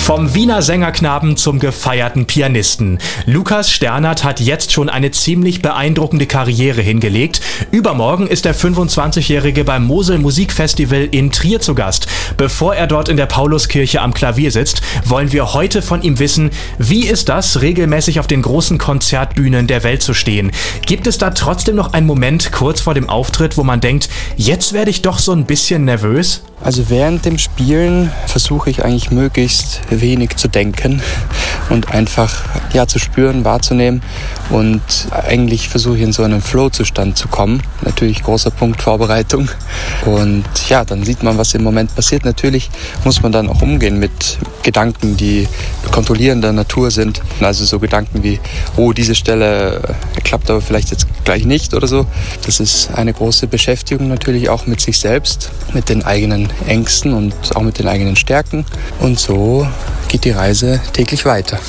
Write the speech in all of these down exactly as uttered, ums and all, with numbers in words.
Vom Wiener Sängerknaben zum gefeierten Pianisten. Lukas Sternert hat jetzt schon eine ziemlich beeindruckende Karriere hingelegt. Übermorgen ist der fünfundzwanzigjährige beim Mosel Musikfestival in Trier zu Gast. Bevor er dort in der Pauluskirche am Klavier sitzt, wollen wir heute von ihm wissen, wie ist das, regelmäßig auf den großen Konzertbühnen der Welt zu stehen? Gibt es da trotzdem noch einen Moment kurz vor dem Auftritt, wo man denkt, jetzt werde ich doch so ein bisschen nervös? Also während dem Spielen versuche ich eigentlich möglichst wenig zu denken und einfach ja, zu spüren, wahrzunehmen und eigentlich versuche ich in so einen Flow-Zustand zu kommen. Natürlich großer Punkt Vorbereitung und ja, dann sieht man, was im Moment passiert. Natürlich muss man dann auch umgehen mit Gedanken, die kontrollierender Natur sind. Also so Gedanken wie, oh, diese Stelle klappt aber vielleicht jetzt gleich nicht oder so. Das ist eine große Beschäftigung natürlich auch mit sich selbst, mit den eigenen Ängsten und auch mit den eigenen Stärken. Und so geht die Reise täglich weiter.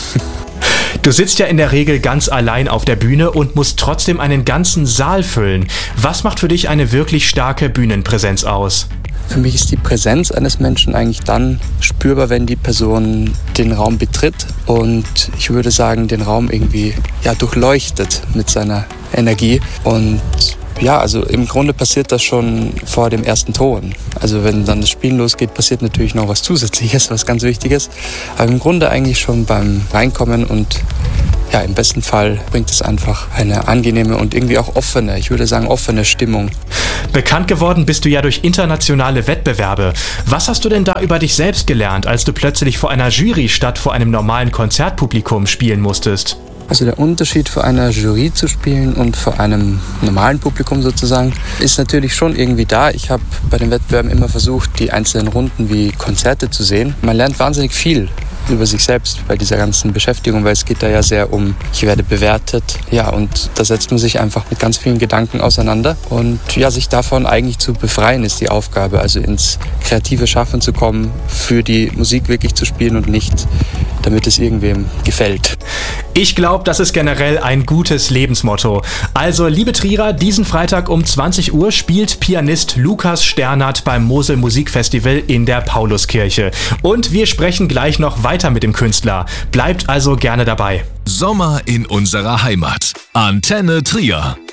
Du sitzt ja in der Regel ganz allein auf der Bühne und musst trotzdem einen ganzen Saal füllen. Was macht für dich eine wirklich starke Bühnenpräsenz aus? Für mich ist die Präsenz eines Menschen eigentlich dann spürbar, wenn die Person den Raum betritt und ich würde sagen, den Raum irgendwie ja, durchleuchtet mit seiner Energie. Und ja, also im Grunde passiert das schon vor dem ersten Ton. Also wenn dann das Spielen losgeht, passiert natürlich noch was Zusätzliches, was ganz Wichtiges. Aber im Grunde eigentlich schon beim Reinkommen und ja, im besten Fall bringt es einfach eine angenehme und irgendwie auch offene, ich würde sagen offene Stimmung. Bekannt geworden bist du ja durch internationale Wettbewerbe. Was hast du denn da über dich selbst gelernt, als du plötzlich vor einer Jury statt vor einem normalen Konzertpublikum spielen musstest? Also der Unterschied vor einer Jury zu spielen und vor einem normalen Publikum sozusagen ist natürlich schon irgendwie da. Ich habe bei den Wettbewerben immer versucht, die einzelnen Runden wie Konzerte zu sehen. Man lernt wahnsinnig viel über sich selbst bei dieser ganzen Beschäftigung, weil es geht da ja sehr um, ich werde bewertet. Ja, und da setzt man sich einfach mit ganz vielen Gedanken auseinander. Und ja, sich davon eigentlich zu befreien ist die Aufgabe, also ins kreative Schaffen zu kommen, für die Musik wirklich zu spielen und nicht, damit es irgendwem gefällt. Ich glaube, das ist generell ein gutes Lebensmotto. Also, liebe Trierer, diesen Freitag um zwanzig Uhr spielt Pianist Lukas Sternert beim Mosel Musikfestival in der Pauluskirche. Und wir sprechen gleich noch weiter mit dem Künstler. Bleibt also gerne dabei. Sommer in unserer Heimat. Antenne Trier.